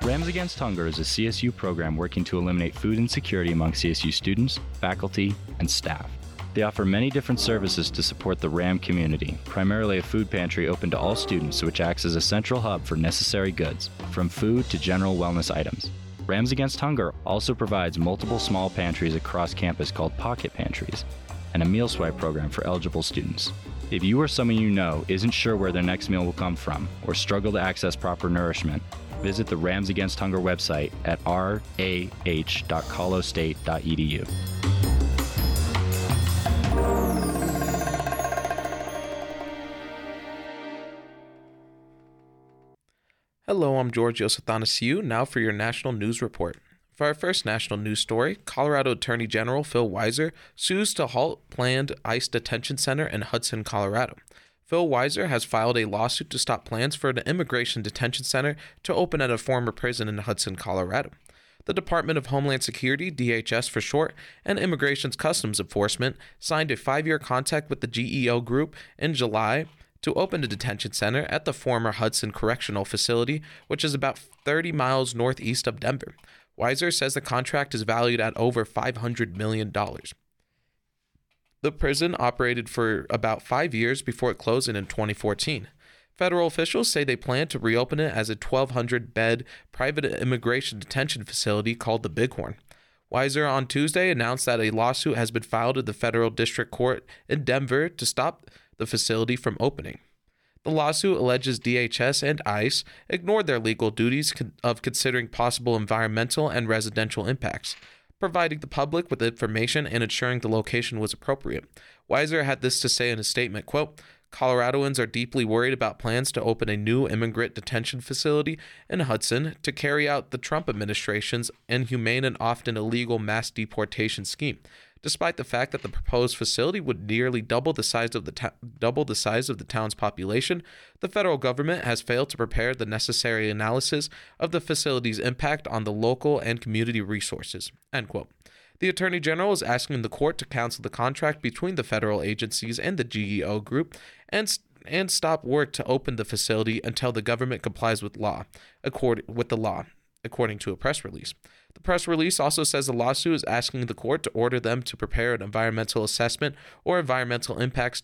Rams Against Hunger is a CSU program working to eliminate food insecurity among CSU students, faculty, and staff. They offer many different services to support the RAM community, primarily a food pantry open to all students which acts as a central hub for necessary goods, from food to general wellness items. Rams Against Hunger also provides multiple small pantries across campus called pocket pantries, and a meal swipe program for eligible students. If you or someone you know isn't sure where their next meal will come from or struggle to access proper nourishment, visit the Rams Against Hunger website at rah.colostate.edu. Hello, I'm Georgios Athanasiou, now for your national news report. For our first national news story, Colorado Attorney General Phil Weiser sues to halt planned ICE detention center in Hudson, Colorado. Phil Weiser has filed a lawsuit to stop plans for an immigration detention center to open at a former prison in Hudson, Colorado. The Department of Homeland Security, DHS for short, and Immigration's Customs Enforcement signed a 5-year contract with the GEO Group in July to open a detention center at the former Hudson Correctional Facility, which is about 30 miles northeast of Denver. Weiser says the contract is valued at over $500 million. The prison operated for about 5 years before it closed in 2014. Federal officials say they plan to reopen it as a 1,200-bed private immigration detention facility called the Bighorn. Weiser on Tuesday announced that a lawsuit has been filed at the Federal District Court in Denver to stop the facility from opening. The lawsuit alleges DHS and ICE ignored their legal duties of considering possible environmental and residential impacts, providing the public with information and ensuring the location was appropriate. Weiser had this to say in a statement, quote, "Coloradoans are deeply worried about plans to open a new immigrant detention facility in Hudson to carry out the Trump administration's inhumane and often illegal mass deportation scheme. Despite the fact that the proposed facility would nearly double the size of the town's population, the federal government has failed to prepare the necessary analysis of the facility's impact on the local and community resources." End quote. The Attorney General is asking the court to cancel the contract between the federal agencies and the GEO Group and stop work to open the facility until the government complies with the law, according to a press release. The press release also says the lawsuit is asking the court to order them to prepare an environmental assessment or environmental impact